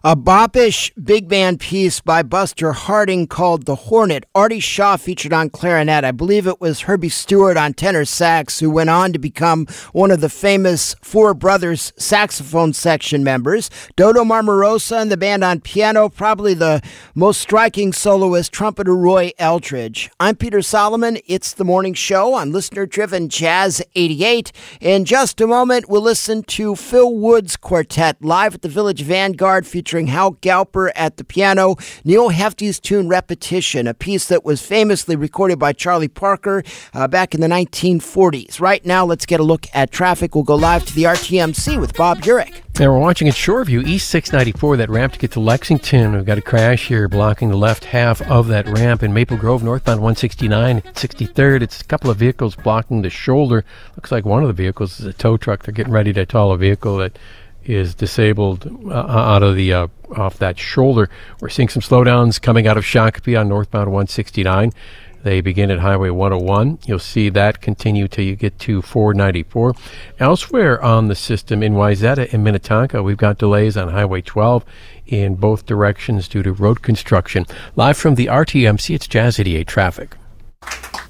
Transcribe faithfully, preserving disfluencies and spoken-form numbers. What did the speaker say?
A boppish big band piece by Buster Harding called The Hornet. Artie Shaw featured on clarinet. I believe it was Herbie Stewart on tenor sax, who went on to become one of the famous Four Brothers saxophone section members. Dodo Marmarosa and the band on piano, probably the most striking soloist, trumpeter Roy Eldridge. I'm Peter Solomon. It's The Morning Show on listener-driven Jazz eighty-eight. In just a moment, we'll listen to Phil Wood's quartet live at the Village Vanguard featuring Hal Galper at the piano, Neil Hefti's tune Repetition, a piece that was famously recorded by Charlie Parker uh, back in the nineteen forties. Right now, let's get a look at traffic. We'll go live to the R T M C with Bob Urich. And we're watching at Shoreview, East six ninety-four, that ramp to get to Lexington. We've got a crash here blocking the left half of that ramp. In Maple Grove, northbound one sixty-nine, sixty-third, it's a couple of vehicles blocking the shoulder. Looks like one of the vehicles is a tow truck. They're getting ready to tow a vehicle that is disabled uh, out of the uh, off that shoulder. We're seeing some slowdowns coming out of Shakopee on northbound one sixty-nine. They begin at Highway one oh one. You'll see that continue till you get to four ninety-four. Elsewhere on the system, in Wayzata and Minnetonka, we've got delays on Highway twelve in both directions due to road construction. Live from the R T M C, it's Jazz eighty-eight traffic.